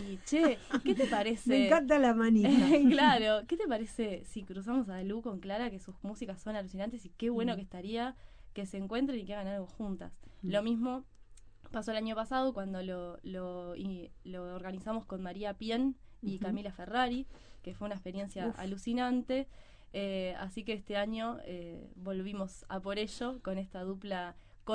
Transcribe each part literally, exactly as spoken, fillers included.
Ferrari, che, ¿qué te parece? Me encanta la manija. Claro, ¿qué te parece si cruzamos a Lu con Clara, que sus músicas son alucinantes y qué bueno mm. que estaría que se encuentren y que hagan algo juntas? Mm. Lo mismo pasó el año pasado cuando lo, lo, y, lo organizamos con María Pien y uh-huh. Camila Ferrari, que fue una experiencia Uf. alucinante. Eh, así que este año eh, volvimos a por ello con esta dupla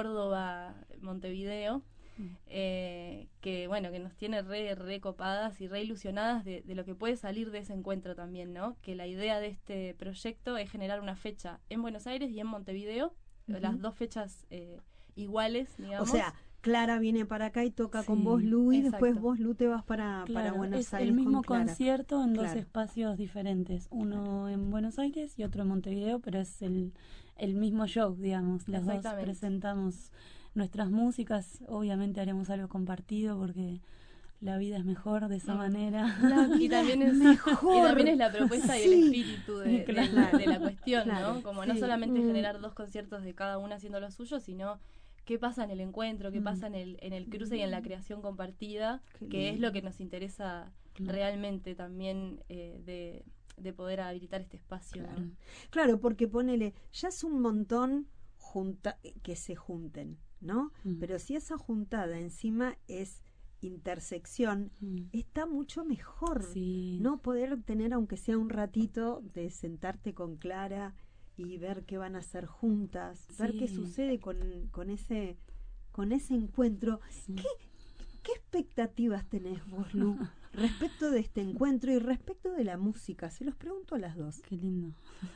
Córdoba-Montevideo, mm. eh, que bueno, que nos tiene re, re copadas y re ilusionadas de, de lo que puede salir de ese encuentro también, ¿no? Que la idea de este proyecto es generar una fecha en Buenos Aires y en Montevideo, uh-huh. las dos fechas eh, iguales, digamos. O sea, Clara viene para acá y toca sí, con vos, Lu, y exacto. después vos, Lu, te vas para, claro, para Buenos es Aires. El mismo con Clara. concierto en claro. dos espacios diferentes, uno claro. en Buenos Aires y otro en Montevideo, pero es el, el mismo show, digamos. Las dos presentamos nuestras músicas, obviamente haremos algo compartido porque la vida es mejor de esa mm. manera. Y también es mejor. Y también es la propuesta sí. y el espíritu de, claro. de, la, de la cuestión, claro. ¿no? Como sí. no solamente mm. generar dos conciertos de cada una haciendo lo suyo, sino qué pasa en el encuentro, qué mm. pasa en el, en el cruce mm. y en la creación compartida, qué que lindo. Es lo que nos interesa claro. realmente también eh, de, de poder habilitar este espacio. Claro, ¿no? claro, porque ponele, ya es un montón junta, que se junten, ¿no? Mm. Pero si esa juntada encima es intersección, mm. está mucho mejor, sí. ¿no? Poder tener, aunque sea un ratito, de sentarte con Clara y ver qué van a hacer juntas, sí. ver qué sucede con, con ese con ese encuentro. Sí. ¿Qué, ¿Qué expectativas tenés vos, Lu, respecto de este encuentro y respecto de la música? Se los pregunto a las dos. Qué lindo.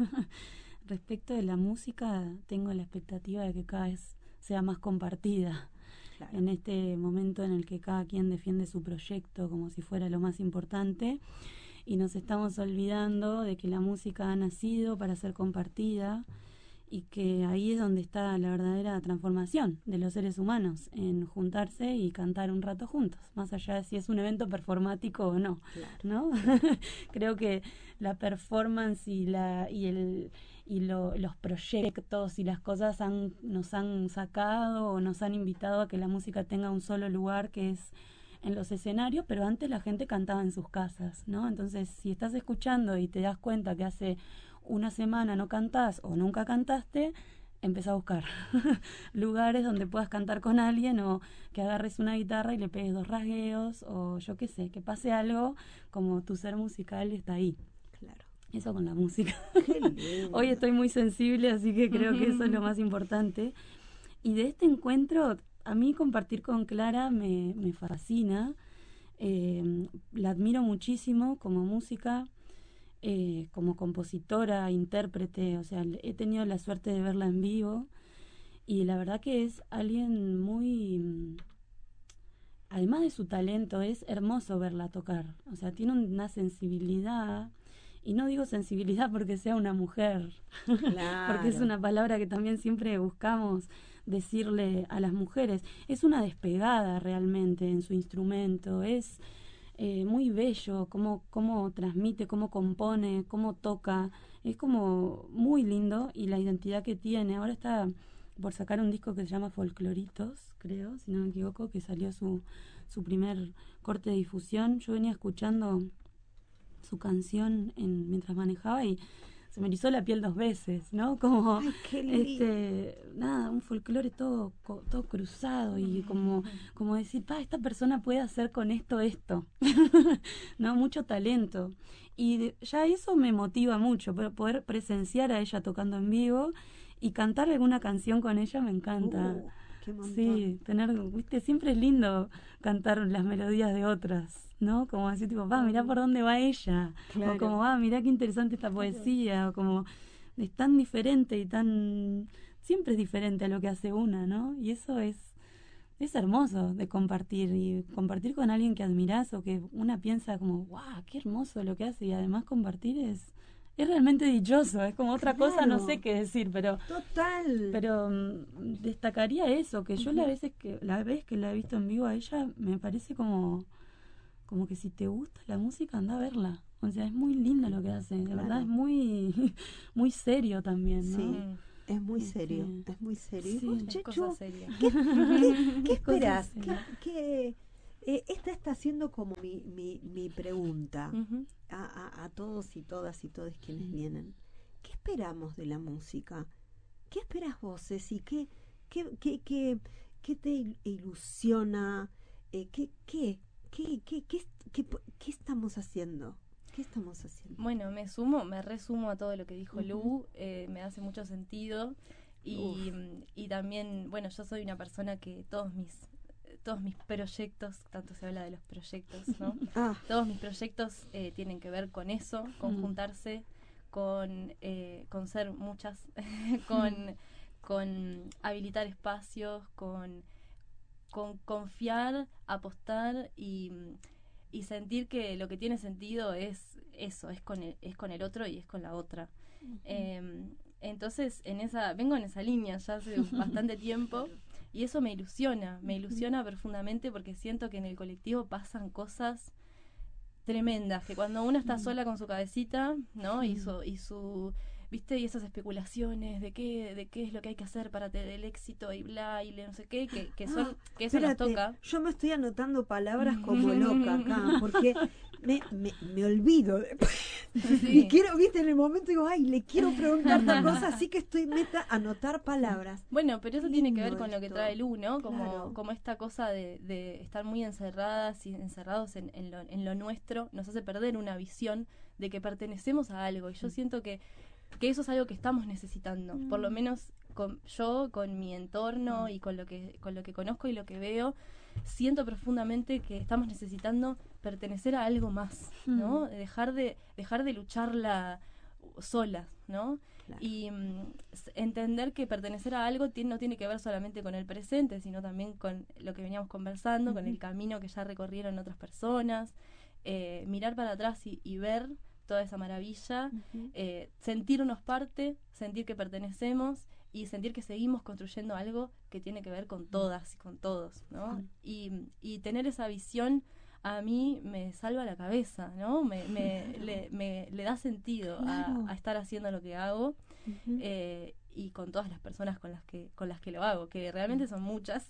Respecto de la música, tengo la expectativa de que cada vez sea más compartida. Claro. En este momento en el que cada quien defiende su proyecto como si fuera lo más importante, y nos estamos olvidando de que la música ha nacido para ser compartida y que ahí es donde está la verdadera transformación de los seres humanos, en juntarse y cantar un rato juntos, más allá de si es un evento performático o no, claro. ¿no? Creo que la performance y la y el y lo, los proyectos y las cosas han, nos han sacado o nos han invitado a que la música tenga un solo lugar, que es en los escenarios, pero antes la gente cantaba en sus casas, ¿no? Entonces, si estás escuchando y te das cuenta que hace una semana no cantás o nunca cantaste, empezá a buscar lugares donde puedas cantar con alguien, o que agarres una guitarra y le pegues dos rasgueos, o yo qué sé, que pase algo, como tu ser musical está ahí. Claro. Eso con la música. Hoy estoy muy sensible, así que creo que eso es lo más importante. Y de este encuentro, a mí compartir con Clara me, me fascina. Eh, la admiro muchísimo como música, eh, como compositora, intérprete. O sea, he tenido la suerte de verla en vivo y la verdad que es alguien muy... Además de su talento, es hermoso verla tocar. O sea, tiene una sensibilidad... Y no digo sensibilidad porque sea una mujer, claro. porque es una palabra que también siempre buscamos decirle a las mujeres. Es una despegada realmente en su instrumento, es eh, muy bello cómo, cómo transmite, cómo compone, cómo toca. Es como muy lindo, y la identidad que tiene. Ahora está por sacar un disco que se llama Folcloritos, creo, si no me equivoco, que salió su, su primer corte de difusión. Yo venía escuchando su canción en, mientras manejaba, y se me erizó la piel dos veces, ¿no? Como Ay, este nada, un folclore todo todo cruzado, y como como decir, pa, esta persona puede hacer con esto esto. No, mucho talento. Y de, ya eso me motiva mucho, pero poder presenciar a ella tocando en vivo y cantar alguna canción con ella me encanta. Uh, qué montón. Sí, tener, viste, siempre es lindo cantar las melodías de otras, ¿no? Como decir, tipo, va, mirá por dónde va ella. Claro. O como, va, mirá qué interesante esta poesía. Claro. O como, es tan diferente y tan... Siempre es diferente a lo que hace una, ¿no? Y eso es es hermoso de compartir. Y compartir con alguien que admirás o que una piensa como, wow, qué hermoso lo que hace. Y además compartir es... Es realmente dichoso, es como otra claro. cosa, no sé qué decir, pero... Total. Pero um, destacaría eso, que yo uh-huh. la veces que la vez que la he visto en vivo a ella, me parece como... como que si te gusta la música, anda a verla. O sea, es muy lindo lo que hace. De claro. verdad, es muy muy serio también, ¿no? Sí, es muy serio. Es muy serio. Sí, ¿Y vos, es Chechu, cosa seria. ¿qué, qué, qué esperás? ¿Qué, qué, Eh, esta está siendo como mi, mi, mi pregunta Ujú. a, a, a todos y todas y todos quienes vienen. ¿Qué esperamos de la música? ¿Qué esperas vos, Ceci? ¿Qué, qué, qué, qué, qué te il- ilusiona? Eh, ¿qué, qué, qué, qué, qué, qué, qué estamos haciendo? ¿Qué estamos haciendo? Bueno, me sumo, me resumo a todo lo que dijo Ujú. Lu, eh, me hace mucho sentido y, y también, bueno, yo soy una persona que todos mis todos mis proyectos, tanto se habla de los proyectos, ¿no? Ah, Todos mis proyectos eh, tienen que ver con eso, con Mm. juntarse, con, eh, con ser muchas, con, con habilitar espacios, con, con confiar, apostar y, y sentir que lo que tiene sentido es eso, es con el, es con el otro y es con la otra. Eh, entonces, en esa, vengo en esa línea ya hace bastante tiempo y eso me ilusiona, me ilusiona profundamente porque siento que en el colectivo pasan cosas tremendas, que cuando uno está sola con su cabecita, ¿no? Y su, y su ¿viste? Y esas especulaciones de qué, de qué es lo que hay que hacer para tener el éxito y bla, y le- no sé qué, que, que son, ah, que eso nos espérate, toca. yo me estoy anotando palabras como loca acá, porque me, me, me olvido después. Sí. Y quiero, viste, en el momento digo, ay, le quiero preguntar tal cosa, así que estoy meta a anotar palabras. Bueno, pero eso Qué tiene que ver lindo con lo que esto. trae Lu, ¿no? Como, Claro. como esta cosa de, de estar muy encerradas y encerrados en, en, lo, en lo nuestro, nos hace perder una visión de que pertenecemos a algo. Y yo siento que, que eso es algo que estamos necesitando. Por lo menos con, yo, con mi entorno y con lo que, con lo que conozco y lo que veo, siento profundamente que estamos necesitando pertenecer a algo más, ¿no? Dejar de, dejar de lucharla solas, ¿no? Claro. Y mm, s- entender que pertenecer a algo tiene, no tiene que ver solamente con el presente, sino también con lo que veníamos conversando, con el camino que ya recorrieron otras personas, eh, mirar para atrás y, y ver toda esa maravilla, eh, sentirnos parte, sentir que pertenecemos y sentir que seguimos construyendo algo que tiene que ver con todas y con todos, ¿no? Y, y tener esa visión a mí me salva la cabeza, ¿no? Me, me, le, me- le da sentido a- Claro. a, estar haciendo lo que hago Ujú. eh, y con todas las personas con las que con las que lo hago, que realmente son muchas.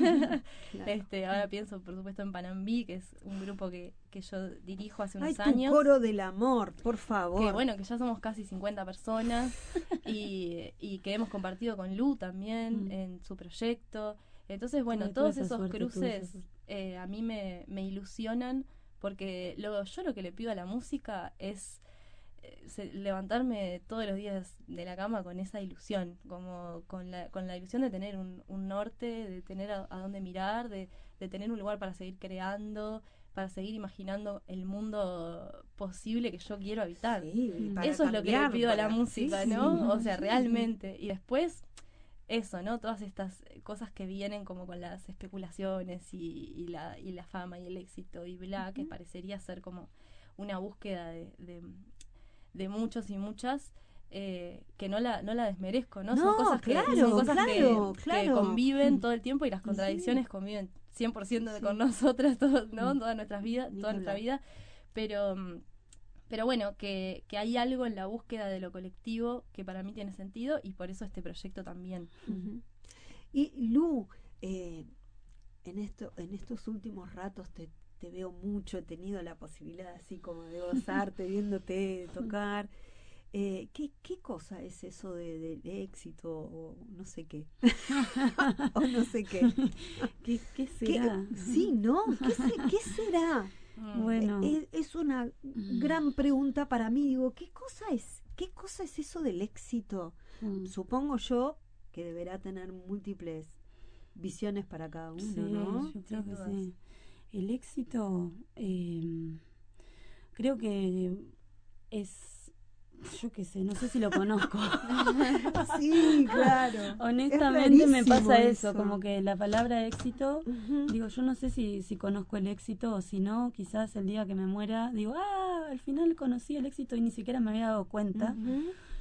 Claro. este, ahora pienso, por supuesto, en Panambí, que es un grupo que, que yo dirijo hace Ay, unos tu años. coro del amor, por favor. Que bueno, que ya somos casi cincuenta personas y, y que hemos compartido con Lu también Mm. en su proyecto. Entonces, bueno, Tuve- tuve todos esa esos suerte, tuve esa cruces suerte. eh, a mí me, me ilusionan porque lo, yo lo que le pido a la música es eh, se- levantarme todos los días de la cama con esa ilusión, como con la, con la ilusión de tener un, un norte, de tener a, a dónde mirar, de, de tener un lugar para seguir creando, para seguir imaginando el mundo posible que yo quiero habitar. Sí, y para Eso es lo que le cambiar, pido a la para- música, sí, ¿no? sí. O sea, realmente. Y después, eso, ¿no? Todas estas cosas que vienen como con las especulaciones y, y la, y la fama y el éxito y bla, que parecería ser como una búsqueda de, de, de muchos y muchas. Eh, que no la no la desmerezco, ¿no? No, son cosas que, claro, son cosas claro, que, claro. que conviven todo el tiempo y las contradicciones conviven cien por ciento de con nosotras, todos, ¿no? Todas nuestras vidas, Ni toda nuestra hablar. vida. Pero, mm, pero bueno, que, que hay algo en la búsqueda de lo colectivo que para mí tiene sentido y por eso este proyecto también. Ujú. Y Lu, eh, en esto, en estos últimos ratos te, te veo mucho, he tenido la posibilidad así como de gozarte, viéndote tocar. Eh, ¿qué, ¿Qué cosa es eso de, del éxito o no sé qué? o no sé qué. ¿Qué, qué ¿Qué- será? sí, ¿no? ¿Qué, se- qué será? Mm. Bueno, Es, es una gran pregunta para mí. Digo, ¿qué cosa es? ¿Qué cosa es eso del éxito? mm, Supongo yo que deberá tener múltiples visiones para cada uno, sí, ¿no? yo creo Sin que dudas. sí. El éxito, eh, creo que es, yo qué sé, no sé si lo conozco. Sí, claro. Honestamente me rarísimo pasa eso, eso. como que la palabra éxito, Ujú. digo, yo no sé si, si conozco el éxito o si no, quizás el día que me muera, digo, ah, al final conocí el éxito y ni siquiera me había dado cuenta. Ujú.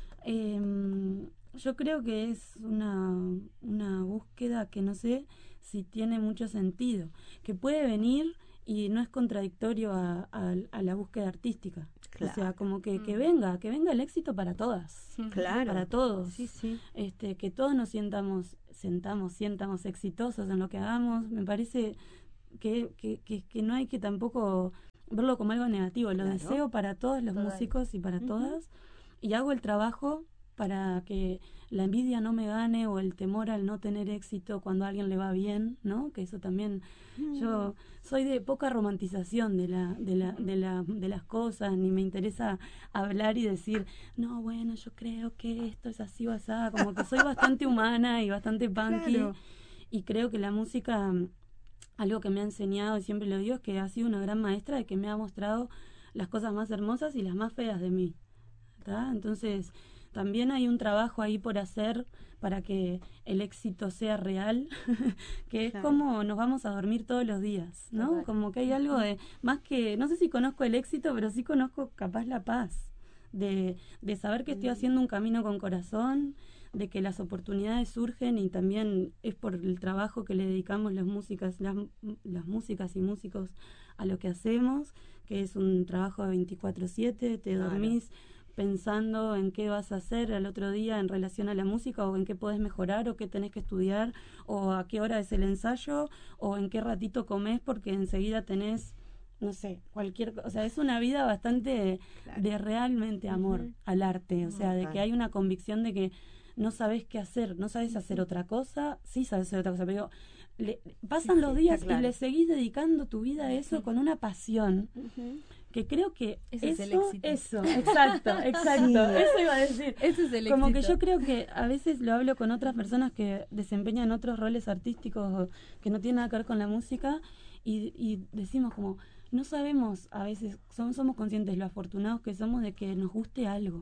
Eh, yo creo que es una, una búsqueda que no sé si tiene mucho sentido, que puede venir y no es contradictorio a, a, a la búsqueda artística. Claro. O sea, como que, que Mm. venga, que venga el éxito para todas, Claro. para todos. Sí, sí. Este, que todos nos sientamos, sentamos, sientamos exitosos en lo que hagamos, me parece que, que, que, que no hay que tampoco verlo como algo negativo. Lo Claro. deseo para todos los Total. músicos y para Ujú. todas, y hago el trabajo para que la envidia no me gane o el temor al no tener éxito cuando a alguien le va bien, ¿no? Que eso también, Mm. yo soy de poca romantización de la, de la, de la, de las cosas, ni me interesa hablar y decir, no, bueno, yo creo que esto es así o así, como que soy bastante humana y bastante punky, Claro. y creo que la música, algo que me ha enseñado, y siempre lo digo, es que ha sido una gran maestra de que me ha mostrado las cosas más hermosas y las más feas de mí, ¿tá? Entonces, también hay un trabajo ahí por hacer para que el éxito sea real, que es Claro. como nos vamos a dormir todos los días, ¿no? Total. Como que hay algo de, más que, no sé si conozco el éxito, pero sí conozco capaz la paz, de, de saber que estoy haciendo un camino con corazón, de que las oportunidades surgen, y también es por el trabajo que le dedicamos las músicas, las, las músicas y músicos a lo que hacemos, que es un trabajo de veinticuatro siete, te Claro. dormís pensando en qué vas a hacer al otro día en relación a la música, o en qué podés mejorar, o qué tenés que estudiar, o a qué hora es el ensayo, o en qué ratito comés, porque enseguida tenés, no sé, cualquier cosa. O sea, es una vida bastante Claro. de realmente amor Ujú. al arte, o sea, de Total. que hay una convicción de que no sabés qué hacer, no sabés hacer otra cosa, sí sabés hacer otra cosa, pero le- pasan Sí, los sí, días está claro. y le seguís dedicando tu vida a eso con una pasión, Ujú. que creo que Ese es eso, el éxito. eso, exacto, exacto, Sí. eso iba a decir. Ese es el Como que éxito. yo creo que a veces lo hablo con otras personas que desempeñan otros roles artísticos o que no tienen nada que ver con la música, y, y decimos como, no sabemos, a veces somos, somos conscientes lo afortunados que somos de que nos guste algo,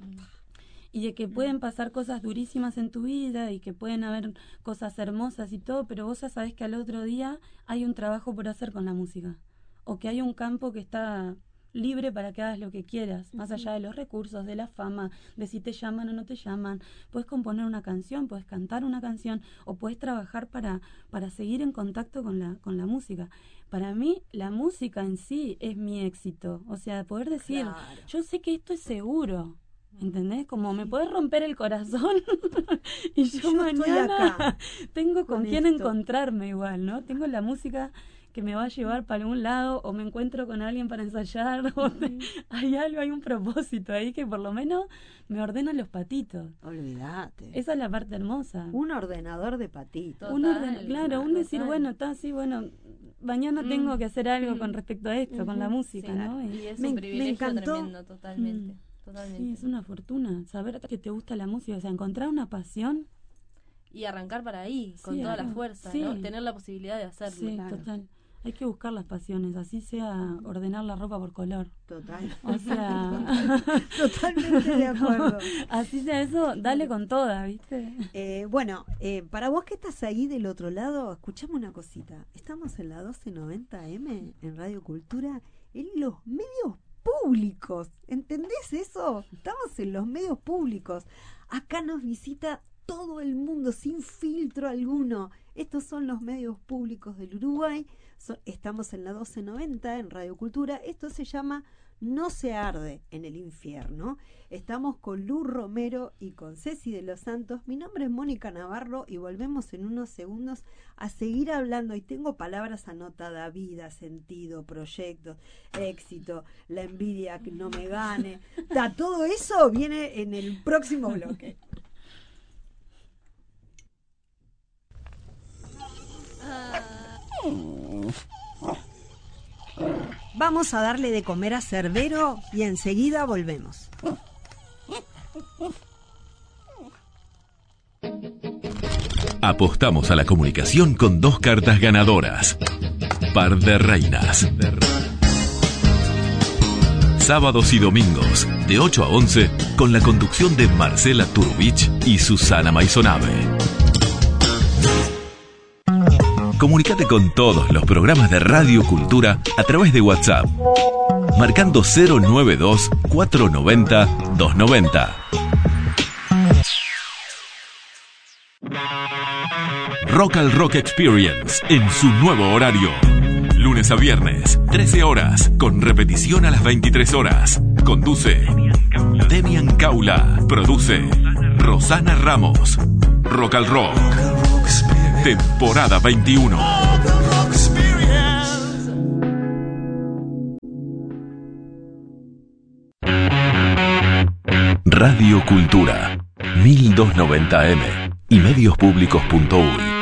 y de que pueden pasar cosas durísimas en tu vida y que pueden haber cosas hermosas y todo, pero vos ya sabés que al otro día hay un trabajo por hacer con la música, o que hay un campo que está libre para que hagas lo que quieras, más allá de los recursos, de la fama, de si te llaman o no te llaman. Puedes componer una canción, puedes cantar una canción, o puedes trabajar para, para seguir en contacto con la, con la música. Para mí, la música en sí es mi éxito, o sea, poder decir, Claro. yo sé que esto es seguro, ¿entendés? Como me podés romper el corazón y yo, Yo estoy mañana acá tengo con, con quién esto. encontrarme igual, ¿no? Tengo la música que me va a llevar para algún lado, o me encuentro con alguien para ensayar, o te- hay algo, hay un propósito ahí que por lo menos me ordena los patitos. Olvídate. Esa es la parte hermosa. Un ordenador de patitos. Un Total, orden, claro, un total. decir, bueno, está así, bueno, mañana Mm. tengo que hacer algo Mm. con respecto a esto, con la Ujú. música, Sí, ¿no? y es Me- un me privilegio encantó. tremendo, totalmente. Mm. Totalmente. Sí, es una fortuna saber que te gusta la música, o sea, encontrar una pasión. Y arrancar para ahí, con Sí, toda claro. la fuerza, Sí. ¿no? Tener la posibilidad de hacerlo. Sí, claro. total. Hay que buscar las pasiones, así sea ordenar la ropa por color. Total. O sea, Totalmente de acuerdo. así sea eso, dale con toda, ¿viste? Eh, bueno, eh, para vos que estás ahí del otro lado, escuchame una cosita. Estamos en la doce noventa eme en Radio Cultura, en los medios públicos. ¿Entendés eso? Estamos en los medios públicos. Acá nos visita todo el mundo sin filtro alguno. Estos son los medios públicos del Uruguay. So- estamos en la doce noventa en Radio Cultura. Esto se llama No se arde en el infierno. Estamos con Lu Romero y con Ceci de los Santos. Mi nombre es Mónica Navarro y volvemos en unos segundos a seguir hablando. Y tengo palabras anotadas: vida, sentido, proyectos, éxito, la envidia que no me gane. Ta, todo eso viene en el próximo bloque. Vamos a darle de comer a Cerbero y enseguida volvemos. Apostamos a la comunicación con dos cartas ganadoras. Par de reinas. Sábados y domingos, de ocho a once, con la conducción de Marcela Turbich y Susana Maisonave. Comunicate con todos los programas de Radio Cultura a través de WhatsApp, marcando cero noventa y dos, cuatrocientos noventa, doscientos noventa. Rock al Rock Experience en su nuevo horario. Lunes a viernes, trece horas, con repetición a las veintitrés horas. Conduce Demian Caula. Produce Rosana Ramos. Rock al Rock. Temporada veintiuno. Radio Cultura, mil doscientos noventa eme y medios públicos punto uy.